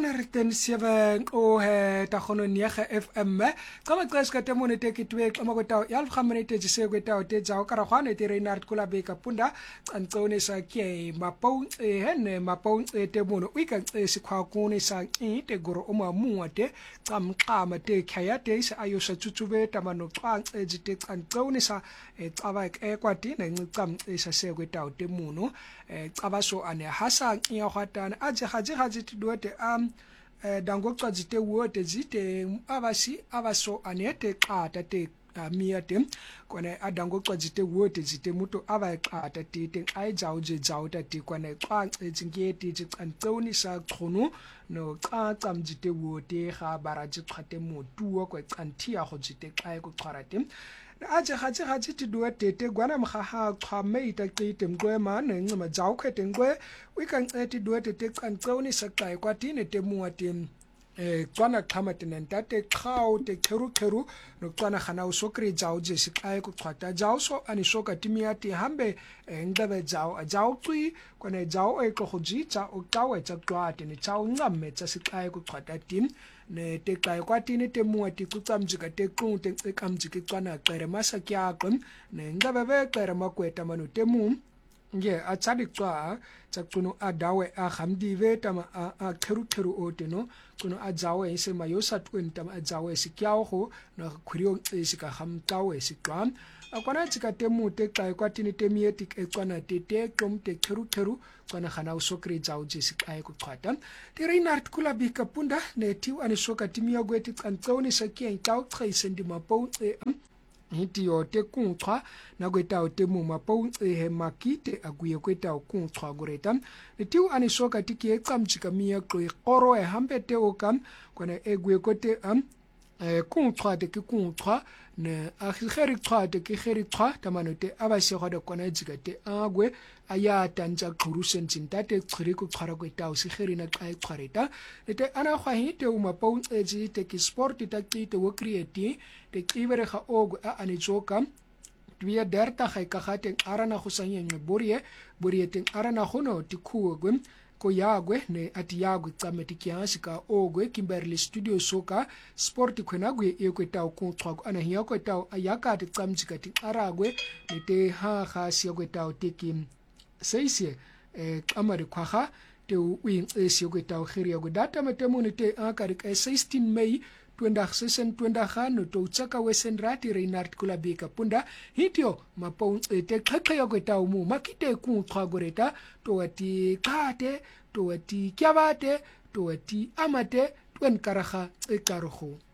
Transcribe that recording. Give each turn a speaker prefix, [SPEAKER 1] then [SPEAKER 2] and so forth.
[SPEAKER 1] 107 o ta khono niega FM kama xesika temone tekitwe xama kwetawo yalukhamene jise kwetawo tejao karagwane te Reinhard Kulabeka punda cantsone sa ke mapou hene mapou temono wika sikhwakune sa te goro oma muate camqama te khayate sa ayosha tsutube tamano xanxe jite cantsone sa xaba ekwati na ncam sa sekwetawo temono xabaso ane hasa ya khatana aje haje tidote dango xajite wote zite abasi abaso anete xata te miate kone adango xajite wote zite muto abaxata tete ayijawuje jawuta te kone xanxe zingeti zicantsoni sa khono no xaxa mjite wote ga baraje xate motuo ko xanthia go jite xae go xarate aje haje tidoe tete gwana mkhaha xhame itaqite mqwema nencima jawukhethe ngwe wikancethi doe tete cantsoni saqaye kwatine temuate xwana xhamate nentate xhawu te kheru noxwana khana usokri jawu je siqaye kuxhata jawu so anisoka timiati hambe ngebe jawu xwi kone jawu exogojitsa uqawe tsaxwate ne jawu ncame tsa siqaye kuxhata tim ne teqaye kwatini temuati kucamjika tequnte ekamjika xwana xere masakyaqe ne ngebe beqere makweta manu temu nge atsadi xwa tsaquno adawe a khamdive tama a kheru oteno quno ajawe ise mayosa twenta ajawe sikyawo go na khuriyo isika khamtawe siqwa akwana tsika temu teqaye kwatini temieti exwana tete xomte kheru xwana khana usokri jawu jesiqaye kuxhata ti Reinhard Kulabeka punda nethi anisoka timia gweti cantsoni sakien tawu xise ndimapou hitiyo te kunxwa na kwetawo temu mapou he makite akuye kwetawo kunxwa goreta netiu anisoka tiki examjika mia qoi qoro hambe te okam kona egwe kote kunxwa te kunxwa ne akhiri xwa te khiri xwa tamanote abasego de kona jika te agwe aya tanja qurusen jintate xhiri ku xhara kwetawo sigeri na xai xhareta ete ana khwa hite umapou eji te ki sport ta qite wo create te qibere ga ogo anijoka twiya derta ga ikagate arana go sanyeng borie te arana gono tikhuwe ko yagwe ne atiyagwe tsameti kiasika ogwe Kimberley Studio Soka sport khwenagwe ekwetawo kunxwa ana hiya kwetawo ayakati tsamjika ti aragwe nete ha siya kwetawo tekim seise amari khwaga te uinxesi kwetawo khiria go data metemone te akari 16 May 2026 no to tsaka wesenrati Reinhard Kulabeka punda hitio mapou te xhexe kwetawo mu makite kunxwa goreta to ati khate to ati kyabate to ati amate twen karaga ekarogo